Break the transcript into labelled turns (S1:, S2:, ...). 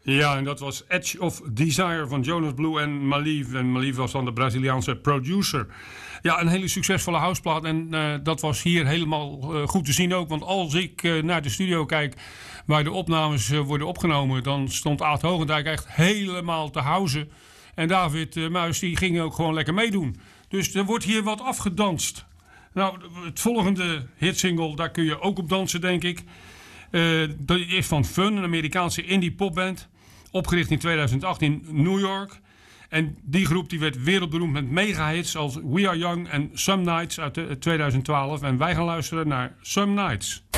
S1: Ja, en dat was Edge of Desire van Jonas Blue en Malief. En Malief was dan de Braziliaanse producer. Ja, een hele succesvolle houseplaat. En dat was hier helemaal goed te zien ook. Want als ik naar de studio kijk waar de opnames worden opgenomen, dan stond Aad Hogendijk echt helemaal te housen. En David Muis die ging ook gewoon lekker meedoen. Dus er wordt hier wat afgedanst. Nou, het volgende hitsingle, daar kun je ook op dansen, denk ik. Dat is van Fun, een Amerikaanse indie popband. Opgericht in 2008 in New York. En die groep die werd wereldberoemd met megahits als We Are Young en Some Nights uit 2012. En wij gaan luisteren naar Some Nights.